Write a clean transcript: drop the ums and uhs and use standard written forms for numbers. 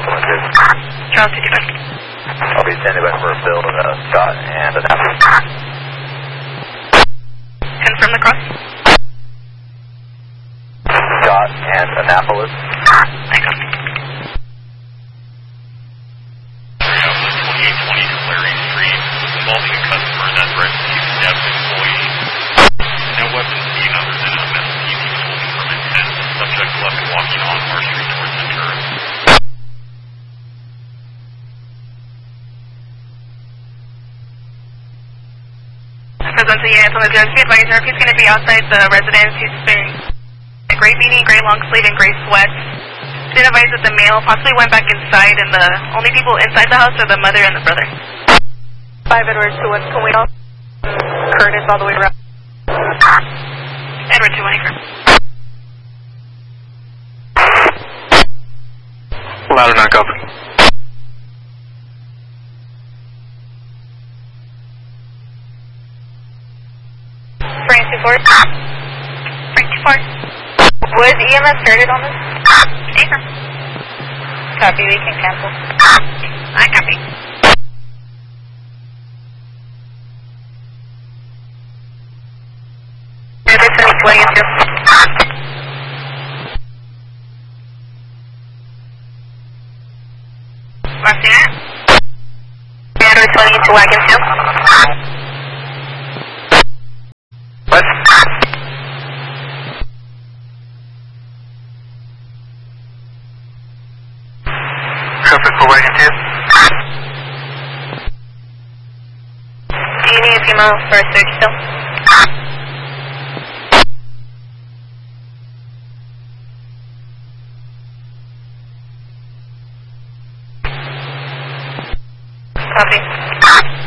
Charles 55. I'll be standing by for a Bill, Scott, and Annapolis. Confirm the cross. Scott and Annapolis. I copy. 2820 to Clary Street, involving a customer that threatened to stab an employee. No weapons seen other than a metal TV holding from its tent. Subject left walking on our street towards Ventura. Present to units on the judge. Be advised, he's going to be outside the residence. He's wearing a gray beanie, gray long sleeve, and gray sweats. Be advised that the male possibly went back inside, and the only people inside the house are the mother and the brother. 5 Edward 2-1, can we all? Curtis all the way around. Edward 2-1, confirm. Louder, not copy. Frank 24. Frank 24. Was EMS started on this? Acre. Copy, we can cancel. I copy. Anderson, wagon 2. Last unit. Commander 20 to wagon 2. What? Traffic for wagon 2. Do you need a few miles for a search still? Copy.